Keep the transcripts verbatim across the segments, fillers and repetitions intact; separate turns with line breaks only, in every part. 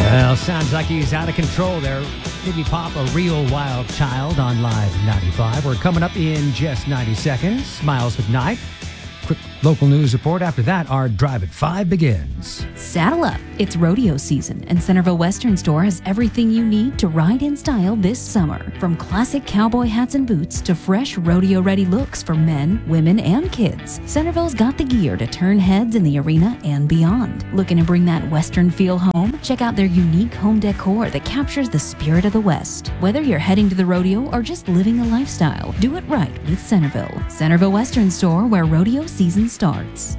Well, sounds like he's out of control there. Iggy Pop, a real wild child on Live ninety-five. We're coming up in just ninety seconds. Miles McKnight. Quick local news report. After that, our Drive at five begins.
Saddle up. It's rodeo season, and Centerville Western Store has everything you need to ride in style this summer. From classic cowboy hats and boots to fresh rodeo-ready looks for men, women, and kids, Centerville's got the gear to turn heads in the arena and beyond. Looking to bring that Western feel home? Check out their unique home decor that captures the spirit of the West. Whether you're heading to the rodeo or just living the lifestyle, do it right with Centerville. Centerville Western Store, where rodeo season starts.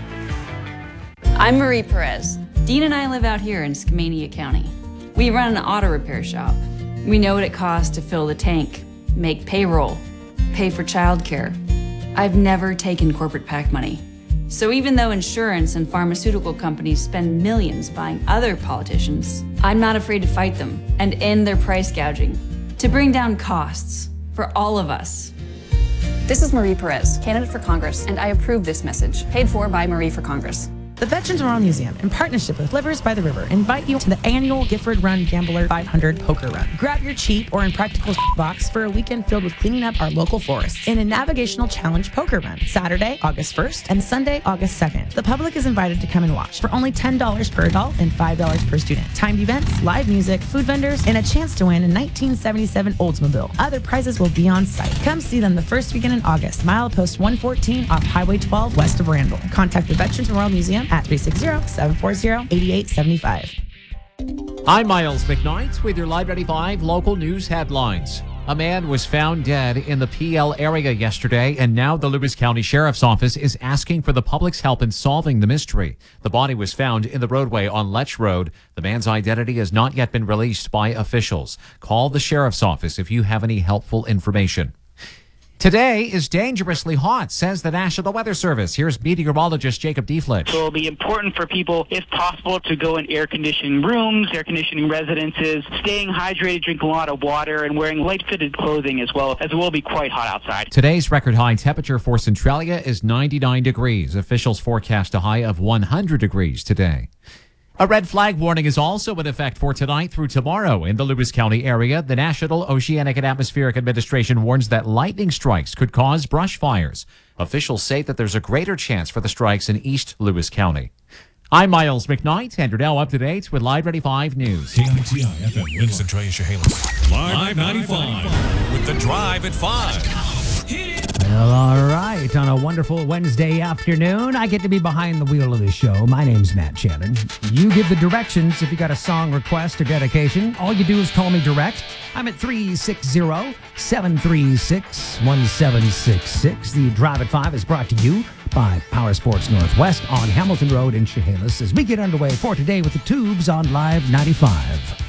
I'm Marie Perez. Dean and I live out here in Skamania County. We run an auto repair shop. We know what it costs to fill the tank, make payroll, pay for childcare. I've never taken corporate PAC money. So even though insurance and pharmaceutical companies spend millions buying other politicians, I'm not afraid to fight them and end their price gouging to bring down costs for all of us.
This is Marie Perez, candidate for Congress, and I approve this message, paid for by Marie for Congress.
The Veterans Memorial Museum, in partnership with Livers by the River, invite you to the annual Gifford Run Gambler five hundred Poker Run. Grab your cheap or impractical box for a weekend filled with cleaning up our local forests in a navigational challenge poker run, Saturday, August first, and Sunday, August second. The public is invited to come and watch for only ten dollars per adult and five dollars per student. Timed events, live music, food vendors, and a chance to win a nineteen seventy-seven Oldsmobile. Other prizes will be on site. Come see them the first weekend in August, milepost one fourteen off Highway twelve west of Randall. Contact the Veterans Memorial Museum at three six zero, seven four zero, eight eight seven five.
I'm Miles McKnight with your Live ninety-five local news headlines. A man was found dead in the P L area yesterday, and now the Lewis County Sheriff's Office is asking for the public's help in solving the mystery. The body was found in the roadway on Letch Road. The man's identity has not yet been released by officials. Call the Sheriff's Office if you have any helpful information. Today is dangerously hot, says the National Weather Service. Here's meteorologist Jacob Deflitch.
So it'll be important for people, if possible, to go in air-conditioned rooms, air-conditioning residences, staying hydrated, drinking a lot of water, and wearing light-fitted clothing as well, as it will be quite hot outside.
Today's record high temperature for Centralia is ninety-nine degrees. Officials forecast a high of one hundred degrees today. A red flag warning is also in effect for tonight through tomorrow in the Lewis County area. The National Oceanic and Atmospheric Administration warns that lightning strikes could cause brush fires. Officials say that there's a greater chance for the strikes in East Lewis County. I'm Miles McKnight, and you're now up to date with Live ninety-five News.
K I T I F M, Winston Trey Chehalis. Live ninety-five with the Drive at five.
Well, all right. On a wonderful Wednesday afternoon, I get to be behind the wheel of the show. My name's Matt Shannon. You give the directions if you got a song request or dedication. All you do is call me direct. I'm at three six zero, seven three six, one seven six six. The Drive at five is brought to you by Power Sports Northwest on Hamilton Road in Chehalis as we get underway for today with the Tubes on Live ninety-five.